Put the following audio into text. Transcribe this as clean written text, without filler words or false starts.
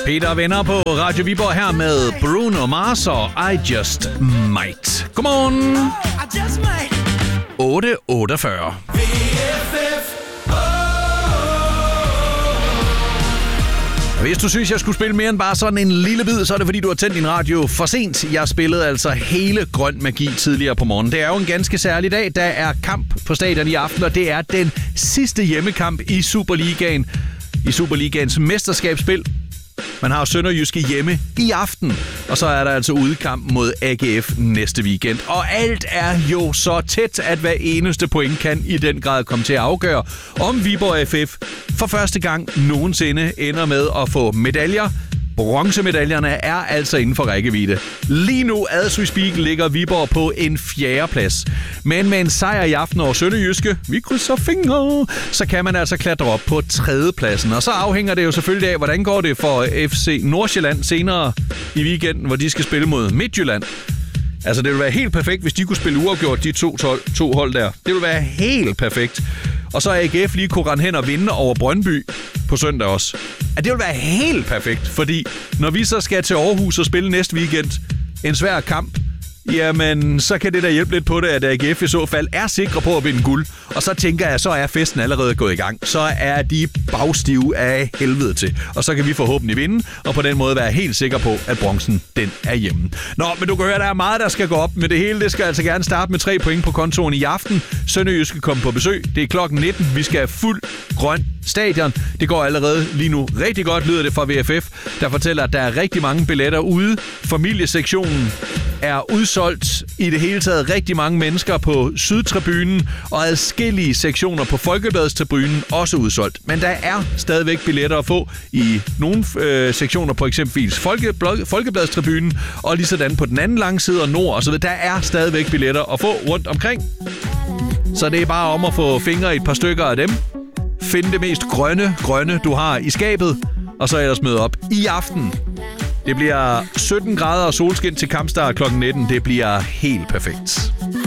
Peter og venner på Radio Viborg her med Bruno Mars og I Just Might. Godmorgen. 8:48. Hvis du synes, jeg skulle spille mere end bare sådan en lille bid, så er det fordi, du har tændt din radio for sent. Jeg spillede altså hele Grøn Magi tidligere på morgen. Det er jo en ganske særlig dag. Der er kamp på stadion i aften, og det er den sidste hjemmekamp i Superligaen. I Superligaens mesterskabsspil. Man har Sønderjyske hjemme i aften, og så er der altså udekamp mod AGF næste weekend. Og alt er jo så tæt, at hver eneste point kan i den grad komme til at afgøre, om Viborg FF for første gang nogensinde ender med at få medaljer. Bronzemedaljerne er altså inden for rækkevidde. Lige nu, as we speak, ligger Viborg på en 4. plads. Men med en sejr i aften over Sønderjyske, vi krydser fingre, så kan man altså klatre op på 3. pladsen. Og så afhænger det jo selvfølgelig af, hvordan går det for FC Nordsjælland senere i weekenden, hvor de skal spille mod Midtjylland. Altså, det ville være helt perfekt, hvis de kunne spille uafgjort, de to hold der. Det ville være helt perfekt. Og så AGF lige kunne rende hen og vinde over Brøndby på søndag også. Det vil være helt perfekt, fordi når vi så skal til Aarhus og spille næste weekend en svær kamp, jamen så kan det da hjælpe lidt på det, at AGF i så fald er sikre på at vinde guld. Og så tænker jeg, så er festen allerede gået i gang. Så er de bagstive af helvede til. Og så kan vi forhåbentlig vinde, og på den måde være helt sikre på, at bronzen den er hjemme. Nå, men du kan høre, der er meget, der skal gå op med det hele. Det skal altså gerne starte med 3 point på kontoen i aften. Sønderjyske kommer på besøg. Det er klokken 19. Vi skal have fuld grøn stadion. Det går allerede lige nu rigtig godt, lyder det fra VFF, der fortæller, at der er rigtig mange billetter ude. Familiesektionen er udsolgt. I det hele taget rigtig mange mennesker på Sydtribunen, og adskillige sektioner på Folkebladstribunen også udsolgt. Men der er stadigvæk billetter at få i nogle sektioner på eksempelvis Folkebladstribunen, og lige sådan på den anden langside og nord, og så der er stadigvæk billetter at få rundt omkring. Så det er bare om at få fingre i et par stykker af dem. Find det mest grønne, du har i skabet, og så ellers møde op i aften. Det bliver 17 grader og solskin til kampstart kl. 19. Det bliver helt perfekt.